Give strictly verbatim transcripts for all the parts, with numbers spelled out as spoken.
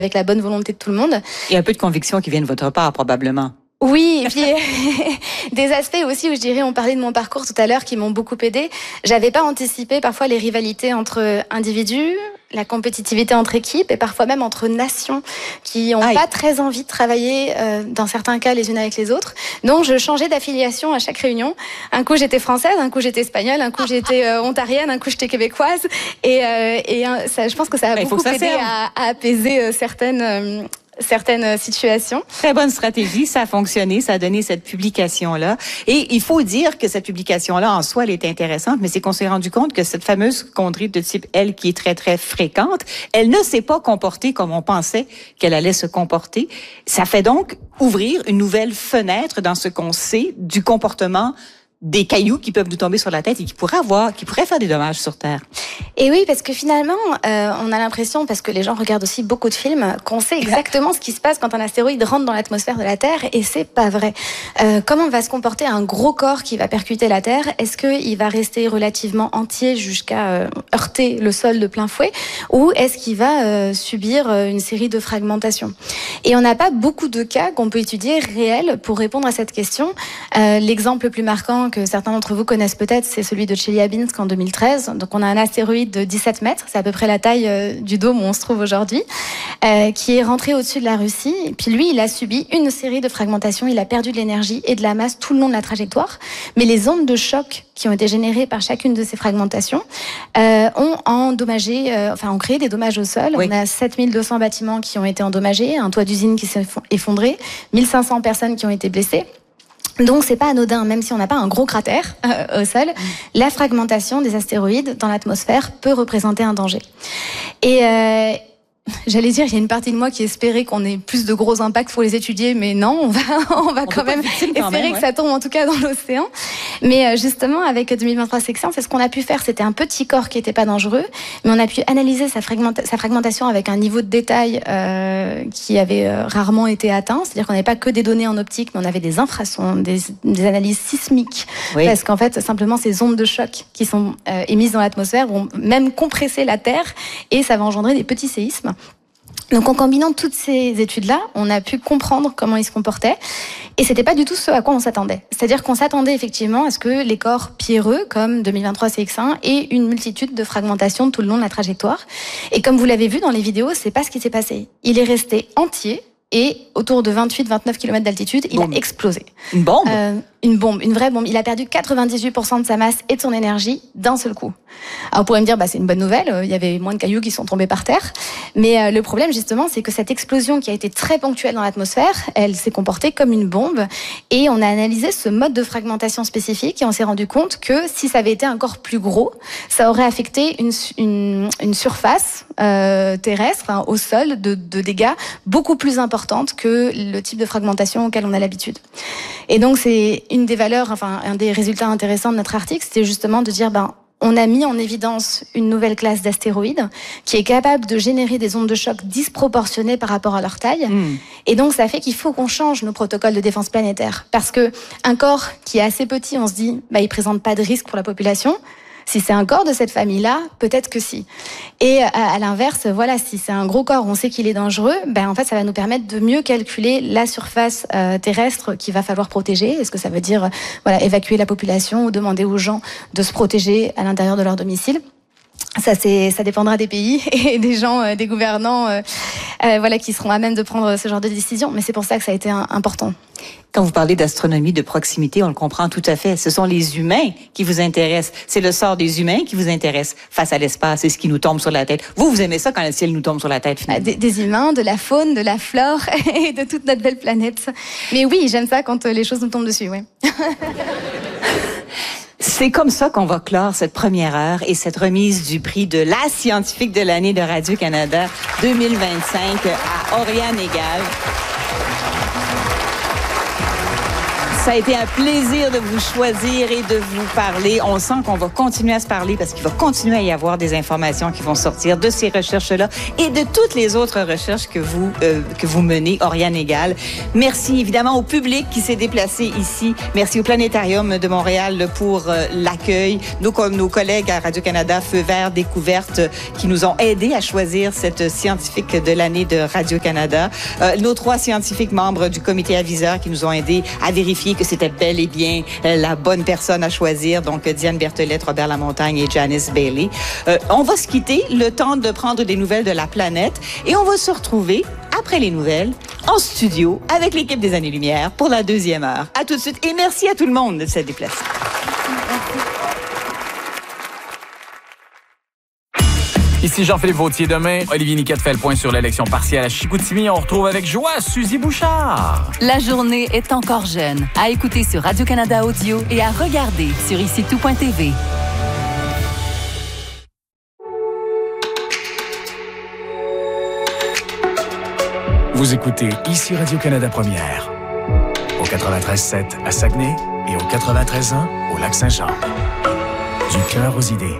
avec la bonne volonté de tout le monde. Et un peu de conviction qui vient de votre part, probablement. Oui, et puis des aspects aussi où je dirais, on parlait de mon parcours tout à l'heure qui m'ont beaucoup aidé. J'avais pas anticipé parfois les rivalités entre individus, la compétitivité entre équipes et parfois même entre nations qui ont Aïe. pas très envie de travailler, euh, dans certains cas, les unes avec les autres. Donc, je changeais d'affiliation à chaque réunion. Un coup, j'étais française, un coup, j'étais espagnole, un coup, j'étais euh, ontarienne, un coup, j'étais québécoise. Et, euh, et euh, ça, je pense que ça a Mais beaucoup aidé à, à apaiser euh, certaines... Euh, certaines situations. Très bonne stratégie, ça a fonctionné, ça a donné cette publication-là. Et il faut dire que cette publication-là, en soi, elle est intéressante, mais c'est qu'on s'est rendu compte que cette fameuse conduite de type L, qui est très, très fréquente, elle ne s'est pas comportée comme on pensait qu'elle allait se comporter. Ça fait donc ouvrir une nouvelle fenêtre dans ce qu'on sait du comportement des cailloux qui peuvent nous tomber sur la tête et qui pourraient avoir, qui pourraient faire des dommages sur Terre. Et oui, parce que finalement, euh, on a l'impression, parce que les gens regardent aussi beaucoup de films, qu'on sait exactement ce qui se passe quand un astéroïde rentre dans l'atmosphère de la Terre, et c'est pas vrai. Euh, comment va se comporter un gros corps qui va percuter la Terre? Est-ce qu'il va rester relativement entier jusqu'à euh, heurter le sol de plein fouet, ou est-ce qu'il va euh, subir euh, une série de fragmentations? Et on n'a pas beaucoup de cas qu'on peut étudier réels pour répondre à cette question. Euh, l'exemple le plus marquant que certains d'entre vous connaissent peut-être, c'est celui de Chelyabinsk en deux mille treize. Donc on a un astéroïde de dix-sept mètres, c'est à peu près la taille euh, du dôme où on se trouve aujourd'hui, euh, qui est rentré au-dessus de la Russie. Et puis lui, il a subi une série de fragmentations, il a perdu de l'énergie et de la masse tout le long de la trajectoire. Mais les ondes de choc qui ont été générées par chacune de ces fragmentations euh, ont endommagé, euh, enfin ont créé des dommages au sol. Oui. On a sept mille deux cents bâtiments qui ont été endommagés, un toit d'usine qui s'est effondré, mille cinq cents personnes qui ont été blessées. Donc c'est pas anodin, même si on n'a pas un gros cratère euh, au sol, mmh. la fragmentation des astéroïdes dans l'atmosphère peut représenter un danger. Et euh, j'allais dire, il y a une partie de moi qui espérait qu'on ait plus de gros impacts pour les étudier, mais non, on va, on va on quand même espérer quand même, ouais. que ça tombe en tout cas dans l'océan. Mais justement, avec deux mille vingt-trois Sexiens, c'est ce qu'on a pu faire. C'était un petit corps qui n'était pas dangereux, mais on a pu analyser sa, fragmenta- sa fragmentation avec un niveau de détail euh, qui avait euh, rarement été atteint. C'est-à-dire qu'on n'avait pas que des données en optique, mais on avait des infrasons, des, des analyses sismiques. Oui. Parce qu'en fait, simplement, ces ondes de choc qui sont euh, émises dans l'atmosphère vont même compresser la Terre et ça va engendrer des petits séismes. Donc en combinant toutes ces études-là, on a pu comprendre comment ils se comportaient et c'était pas du tout ce à quoi on s'attendait. C'est-à-dire qu'on s'attendait effectivement à ce que les corps pierreux comme deux mille vingt-trois C X un aient une multitude de fragmentations tout le long de la trajectoire. Et comme vous l'avez vu dans les vidéos, c'est pas ce qui s'est passé. Il est resté entier et autour de vingt-huit à vingt-neuf kilomètres d'altitude, il bombe. a explosé. Une bombe euh, Une bombe, une vraie bombe. Il a perdu quatre-vingt-dix-huit pour cent de sa masse et de son énergie d'un seul coup. Alors, on pourrait me dire, bah, c'est une bonne nouvelle, il y avait moins de cailloux qui sont tombés par terre. Mais euh, le problème, justement, c'est que cette explosion qui a été très ponctuelle dans l'atmosphère, elle s'est comportée comme une bombe. Et on a analysé ce mode de fragmentation spécifique et on s'est rendu compte que si ça avait été encore plus gros, ça aurait affecté une, une, une surface euh, terrestre, hein, au sol, de, de dégâts beaucoup plus importantes que le type de fragmentation auquel on a l'habitude. Et donc, c'est une des valeurs, enfin, un des résultats intéressants de notre article, c'était justement de dire, ben, on a mis en évidence une nouvelle classe d'astéroïdes qui est capable de générer des ondes de choc disproportionnées par rapport à leur taille. Mmh. Et donc, ça fait qu'il faut qu'on change nos protocoles de défense planétaire. Parce que un corps qui est assez petit, on se dit, bah, il présente pas de risque pour la population. Si c'est un corps de cette famille-là, peut-être que si. Et à, à l'inverse, voilà, si c'est un gros corps, on sait qu'il est dangereux, ben en fait, ça va nous permettre de mieux calculer la surface euh, terrestre qu'il va falloir protéger. Est-ce que ça veut dire, voilà, évacuer la population ou demander aux gens de se protéger à l'intérieur de leur domicile? Ça, c'est, ça dépendra des pays et des gens, euh, des gouvernants, euh, euh, voilà, qui seront à même de prendre ce genre de décision. Mais c'est pour ça que ça a été un, important. Quand vous parlez d'astronomie de proximité, on le comprend tout à fait. Ce sont les humains qui vous intéressent. C'est le sort des humains qui vous intéresse face à l'espace et ce qui nous tombe sur la tête. Vous, vous aimez ça quand le ciel nous tombe sur la tête, finalement? Des, des humains, de la faune, de la flore et de toute notre belle planète. Mais oui, j'aime ça quand les choses nous tombent dessus, oui. C'est comme ça qu'on va clore cette première heure et cette remise du prix de la scientifique de l'année de Radio-Canada deux mille vingt-cinq à Oriane Égal. Ça a été un plaisir de vous choisir et de vous parler. On sent qu'on va continuer à se parler parce qu'il va continuer à y avoir des informations qui vont sortir de ces recherches-là et de toutes les autres recherches que vous euh, que vous menez, Oriane Égal. Merci évidemment au public qui s'est déplacé ici. Merci au Planétarium de Montréal pour euh, l'accueil. Nos, nos collègues à Radio-Canada Feu Vert Découverte qui nous ont aidés à choisir cette scientifique de l'année de Radio-Canada. Euh, nos trois scientifiques membres du comité aviseur qui nous ont aidés à vérifier que c'était bel et bien euh, la bonne personne à choisir, donc Diane Berthelette, Robert Lamontagne et Janice Bailey. Euh, on va se quitter, le temps de prendre des nouvelles de la planète, et on va se retrouver après les nouvelles en studio avec l'équipe des Années-Lumière pour la deuxième heure. À tout de suite et merci à tout le monde de s'être déplacé. Ici Jean-Philippe Vautier. Demain, Olivier Niquette fait le point sur l'élection partielle à Chicoutimi. On retrouve avec joie Suzy Bouchard. La journée est encore jeune. À écouter sur Radio-Canada Audio et à regarder sur ici tout point t v. Vous écoutez ici Radio-Canada Première. Au quatre-vingt-treize sept à Saguenay et au quatre-vingt-treize un au Lac-Saint-Jean. Du cœur aux idées.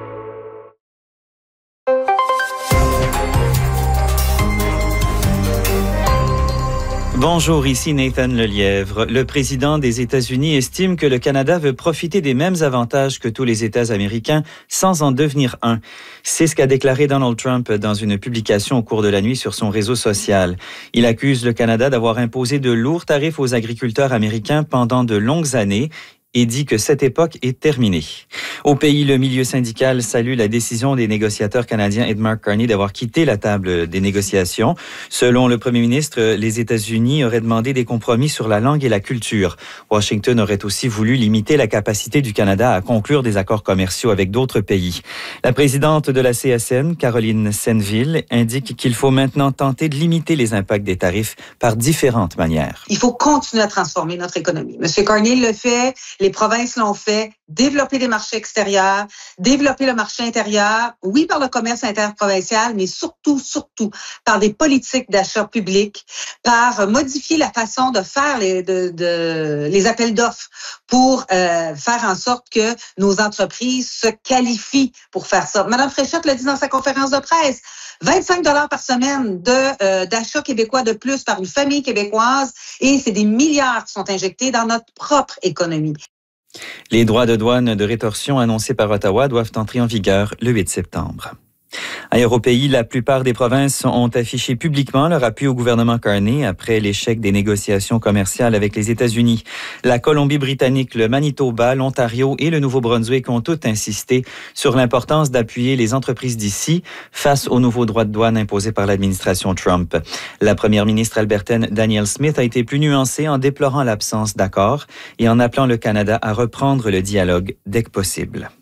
Bonjour, ici Nathan Lelièvre. Le président des États-Unis estime que le Canada veut profiter des mêmes avantages que tous les États américains sans en devenir un. C'est ce qu'a déclaré Donald Trump dans une publication au cours de la nuit sur son réseau social. Il accuse le Canada d'avoir imposé de lourds tarifs aux agriculteurs américains pendant de longues années et dit que cette époque est terminée. Au pays, le milieu syndical salue la décision des négociateurs canadiens et de Mark Carney d'avoir quitté la table des négociations. Selon le premier ministre, les États-Unis auraient demandé des compromis sur la langue et la culture. Washington aurait aussi voulu limiter la capacité du Canada à conclure des accords commerciaux avec d'autres pays. La présidente de la C S N, Caroline Senneville, indique qu'il faut maintenant tenter de limiter les impacts des tarifs par différentes manières. Il faut continuer à transformer notre économie. Monsieur Carney le fait. Les provinces l'ont fait, développer des marchés extérieurs, développer le marché intérieur, oui, par le commerce interprovincial, mais surtout, surtout, par des politiques d'achat public, par modifier la façon de faire les, de, de, les appels d'offres pour euh, faire en sorte que nos entreprises se qualifient pour faire ça. Madame Fréchette l'a dit dans sa conférence de presse, vingt-cinq dollars par semaine de euh, d'achats québécois de plus par une famille québécoise, et c'est des milliards qui sont injectés dans notre propre économie. Les droits de douane de rétorsion annoncés par Ottawa doivent entrer en vigueur le huit septembre. Ailleurs au pays, la plupart des provinces ont affiché publiquement leur appui au gouvernement Carney après l'échec des négociations commerciales avec les États-Unis. La Colombie-Britannique, le Manitoba, l'Ontario et le Nouveau-Brunswick ont tous insisté sur l'importance d'appuyer les entreprises d'ici face aux nouveaux droits de douane imposés par l'administration Trump. La première ministre albertaine Danielle Smith a été plus nuancée en déplorant l'absence d'accord et en appelant le Canada à reprendre le dialogue dès que possible.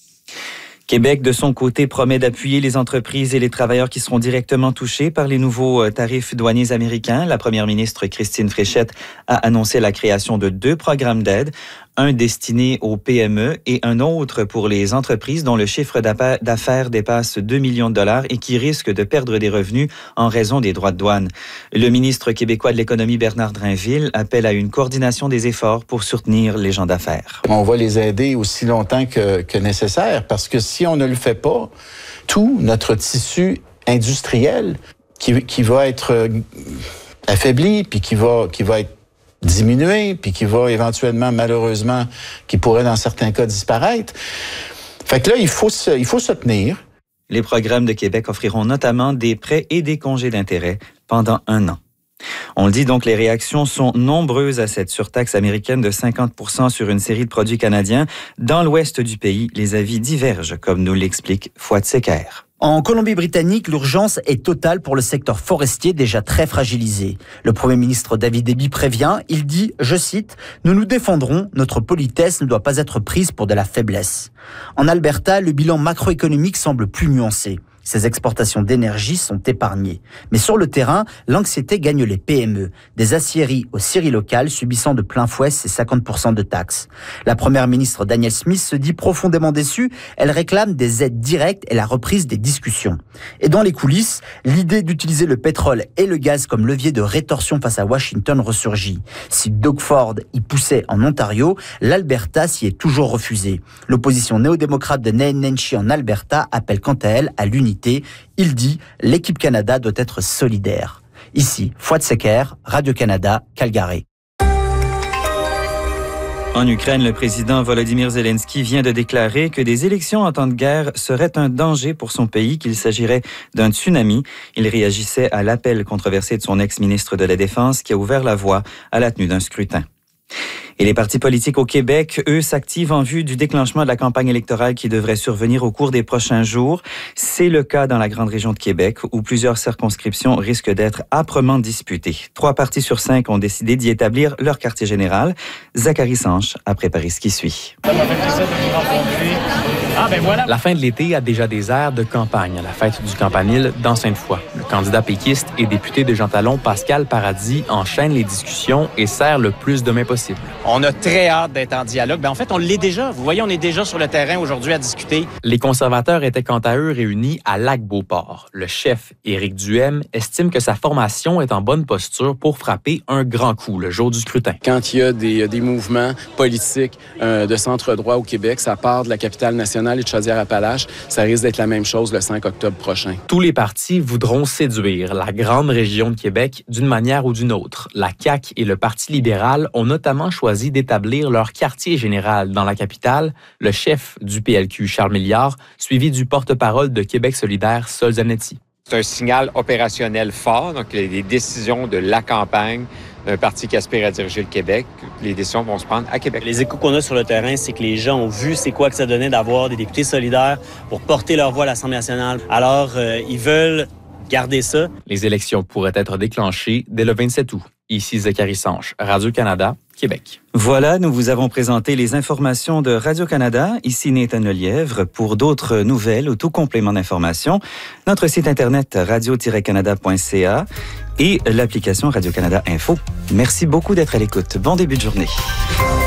Québec, de son côté, promet d'appuyer les entreprises et les travailleurs qui seront directement touchés par les nouveaux tarifs douaniers américains. La première ministre Christine Fréchette a annoncé la création de deux programmes d'aide, un destiné aux P M E et un autre pour les entreprises dont le chiffre d'affaires dépasse deux millions de dollars et qui risquent de perdre des revenus en raison des droits de douane. Le ministre québécois de l'économie, Bernard Drainville, appelle à une coordination des efforts pour soutenir les gens d'affaires. On va les aider aussi longtemps que, que nécessaire, parce que si on ne le fait pas, tout notre tissu industriel qui, qui va être affaibli, puis qui va, qui va être diminuer, puis qui va éventuellement, malheureusement, qui pourrait dans certains cas disparaître. Fait que là, il faut se, il faut se tenir. Les programmes de Québec offriront notamment des prêts et des congés d'intérêt pendant un an. On le dit donc, les réactions sont nombreuses à cette surtaxe américaine de cinquante pour cent sur une série de produits canadiens. Dans l'ouest du pays, les avis divergent, comme nous l'explique Fouad Secker. En Colombie-Britannique, l'urgence est totale pour le secteur forestier déjà très fragilisé. Le Premier ministre David Eby prévient, il dit, je cite, « Nous nous défendrons, notre politesse ne doit pas être prise pour de la faiblesse ». En Alberta, le bilan macroéconomique semble plus nuancé. Ses exportations d'énergie sont épargnées. Mais sur le terrain, l'anxiété gagne les P M E. Des aciéries aux scieries locales subissant de plein fouet ces cinquante pour cent de taxes. La première ministre Danielle Smith se dit profondément déçue. Elle réclame des aides directes et la reprise des discussions. Et dans les coulisses, l'idée d'utiliser le pétrole et le gaz comme levier de rétorsion face à Washington ressurgit. Si Doug Ford y poussait en Ontario, l'Alberta s'y est toujours refusée. L'opposition néo-démocrate de Neil Nenshi en Alberta appelle quant à elle à l'unité. Il dit « L'équipe Canada doit être solidaire ». Ici, Fouad Secker, Radio-Canada, Calgary. En Ukraine, le président Volodymyr Zelensky vient de déclarer que des élections en temps de guerre seraient un danger pour son pays, qu'il s'agirait d'un tsunami. Il réagissait à l'appel controversé de son ex-ministre de la Défense qui a ouvert la voie à la tenue d'un scrutin. Et les partis politiques au Québec, eux, s'activent en vue du déclenchement de la campagne électorale qui devrait survenir au cours des prochains jours. C'est le cas dans la grande région de Québec, où plusieurs circonscriptions risquent d'être âprement disputées. Trois partis sur cinq ont décidé d'y établir leur quartier général. Zachary Sanche a préparé ce qui suit. Ah, ben voilà. La fin de l'été a déjà des airs de campagne à la fête du Campanile dans Sainte-Foy. Le candidat péquiste et député de Jean Talon, Pascal Paradis, enchaîne les discussions et serre le plus de main possible. On a très hâte d'être en dialogue. Ben, en fait, on l'est déjà. Vous voyez, on est déjà sur le terrain aujourd'hui à discuter. Les conservateurs étaient quant à eux réunis à Lac-Beauport. Le chef, Éric Duhem, estime que sa formation est en bonne posture pour frapper un grand coup le jour du scrutin. Quand il y a des, des mouvements politiques euh, de centre-droit au Québec, ça part de la capitale nationale et de Chaudière-Appalaches, ça risque d'être la même chose le cinq octobre prochain. Tous les partis voudront séduire la grande région de Québec d'une manière ou d'une autre. La C A Q et le Parti libéral ont notamment choisi d'établir leur quartier général dans la capitale, le chef du P L Q, Charles Milliard, suivi du porte-parole de Québec solidaire, Sol Zanetti. C'est un signal opérationnel fort, donc les décisions de la campagne d'un parti qui aspire à diriger le Québec, les décisions vont se prendre à Québec. Les échos qu'on a sur le terrain, c'est que les gens ont vu c'est quoi que ça donnait d'avoir des députés solidaires pour porter leur voix à l'Assemblée nationale. Alors, euh, ils veulent garder ça. Les élections pourraient être déclenchées dès le vingt-sept août. Ici Zachary Sanche, Radio-Canada, Québec. Voilà, nous vous avons présenté les informations de Radio-Canada. Ici Nathan Lelièvre. Pour d'autres nouvelles ou tout complément d'information, notre site internet radio tiret canada point c a et l'application Radio-Canada Info. Merci beaucoup d'être à l'écoute. Bon début de journée.